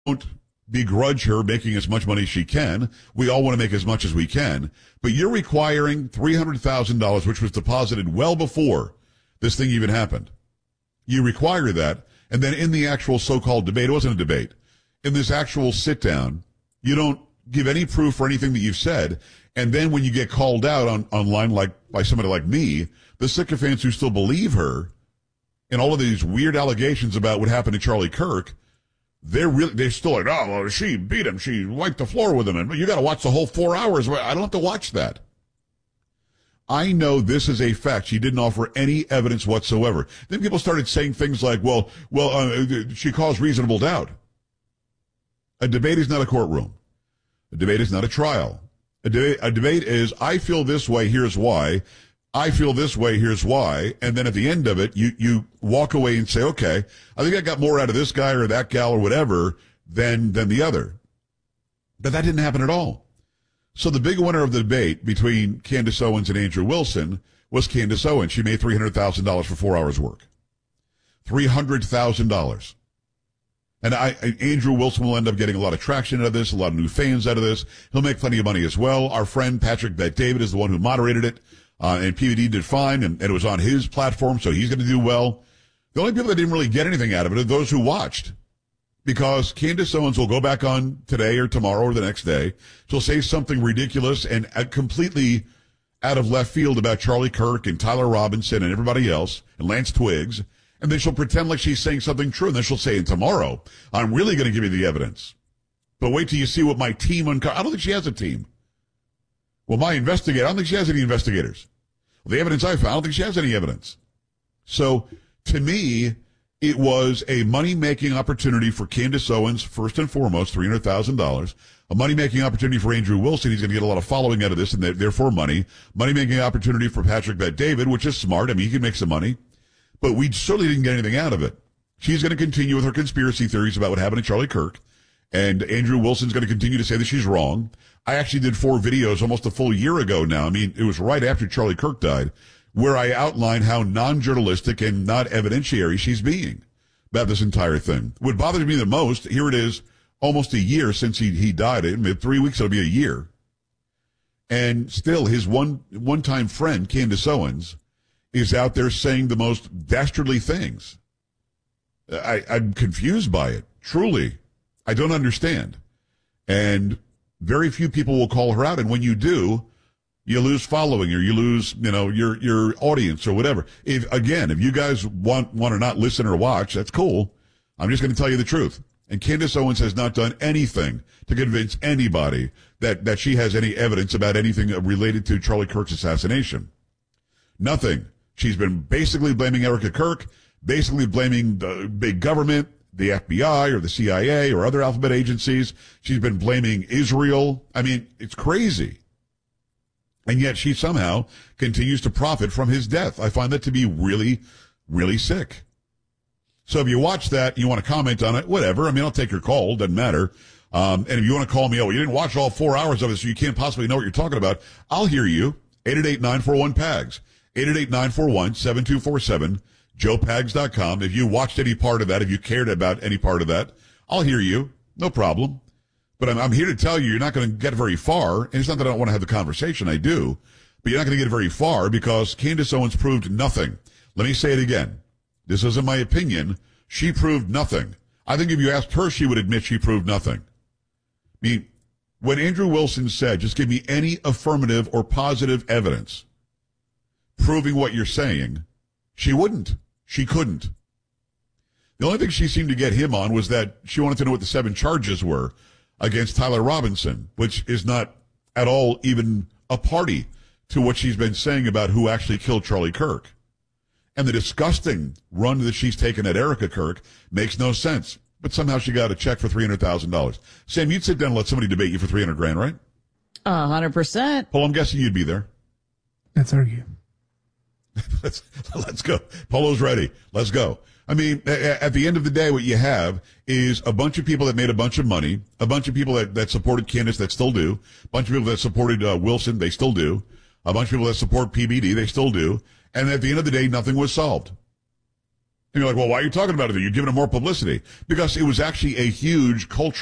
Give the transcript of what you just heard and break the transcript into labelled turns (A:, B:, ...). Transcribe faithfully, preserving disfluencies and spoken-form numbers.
A: don't begrudge her making as much money as she can. We all want to make as much as we can. But you're requiring three hundred thousand dollars, which was deposited well before this thing even happened. You require that. And then in the actual so-called debate, it wasn't a debate, in this actual sit-down, you don't give any proof for anything that you've said. And then when you get called out on online like by somebody like me, the sycophants who still believe her and all of these weird allegations about what happened to Charlie Kirk, they're really, they're still like, oh, well, she beat him. She wiped the floor with him. And you got to watch the whole four hours. I don't have to watch that. I know this is a fact. She didn't offer any evidence whatsoever. Then people started saying things like, well, well, uh, she caused reasonable doubt. A debate is not a courtroom. A debate is not a trial. A, de- a debate is, I feel this way, here's why. I feel this way, here's why. And then at the end of it, you, you walk away and say, okay, I think I got more out of this guy or that gal or whatever than, than the other. But that didn't happen at all. So the big winner of the debate between Candace Owens and Andrew Wilson was Candace Owens. She made three hundred thousand dollars for four hours work. three hundred thousand dollars. And I, Andrew Wilson will end up getting a lot of traction out of this, a lot of new fans out of this. He'll make plenty of money as well. Our friend Patrick Bet-David is the one who moderated it, uh, and P V D did fine, and, and it was on his platform, so he's going to do well. The only people that didn't really get anything out of it are those who watched. Because Candace Owens will go back on today or tomorrow or the next day. She'll say something ridiculous and uh, completely out of left field about Charlie Kirk and Tyler Robinson and everybody else and Lance Twiggs. And then she'll pretend like she's saying something true. And then she'll say, and tomorrow, I'm really going to give you the evidence. But wait till you see what my team uncovered. I don't think she has a team. Well, my investigator, I don't think she has any investigators. Well, the evidence I found, I don't think she has any evidence. So to me, it was a money-making opportunity for Candace Owens, first and foremost, three hundred thousand dollars. A money-making opportunity for Andrew Wilson. He's going to get a lot of following out of this, and therefore money. Money-making opportunity for Patrick Bet-David, which is smart. I mean, he can make some money. But we certainly didn't get anything out of it. She's going to continue with her conspiracy theories about what happened to Charlie Kirk. And Andrew Wilson's going to continue to say that she's wrong. I actually did four videos almost a full year ago now. I mean, it was right after Charlie Kirk died, where I outlined how non-journalistic and not evidentiary she's being about this entire thing. What bothers me the most, here it is, almost a year since he, he died. In three weeks, it'll be a year. And still, his one, one-time friend, Candace Owens, is out there saying the most dastardly things. I, I'm confused by it. Truly. I don't understand. And very few people will call her out. And when you do, you lose following or you lose, you know, your, your audience or whatever. If, again, if you guys want, want to not listen or watch, that's cool. I'm just going to tell you the truth. And Candace Owens has not done anything to convince anybody that, that she has any evidence about anything related to Charlie Kirk's assassination. Nothing. She's been basically blaming Erica Kirk, basically blaming the big government, the F B I or the C I A or other alphabet agencies. She's been blaming Israel. I mean, it's crazy. And yet she somehow continues to profit from his death. I find that to be really, really sick. So if you watch that, you want to comment on it, whatever. I mean, I'll take your call. Doesn't matter. Um, and if you want to call me, oh, you didn't watch all four hours of it, so you can't possibly know what you're talking about, I'll hear you. eight eight eight, nine four one, P A G S. eight eight eight, nine four one, seven two four seven. joe pags dot com. If you watched any part of that, if you cared about any part of that, I'll hear you. No problem. But I'm, I'm here to tell you, you're not going to get very far. And it's not that I don't want to have the conversation. I do. But you're not going to get very far because Candace Owens proved nothing. Let me say it again. This isn't my opinion. She proved nothing. I think if you asked her, she would admit she proved nothing. I mean, when Andrew Wilson said, just give me any affirmative or positive evidence proving what you're saying, she wouldn't. She couldn't. The only thing she seemed to get him on was that she wanted to know what the seven charges were against Tyler Robinson, which is not at all even a party to what she's been saying about who actually killed Charlie Kirk. And the disgusting run that she's taken at Erica Kirk makes no sense. But somehow she got a check for three hundred thousand dollars. Sam, you'd sit down and let somebody debate you for three hundred grand, right?
B: A hundred percent.
A: Paul, I'm guessing you'd be there.
C: Let's argue.
A: let's, let's go. Polo's ready. Let's go. I mean, at the end of the day, what you have is a bunch of people that made a bunch of money, a bunch of people that, that supported Candace that still do, a bunch of people that supported uh, Wilson, they still do, a bunch of people that support P B D, they still do, and at the end of the day, nothing was solved. And you're like, well, why are you talking about it? You've given it more publicity. Because it was actually a huge cultural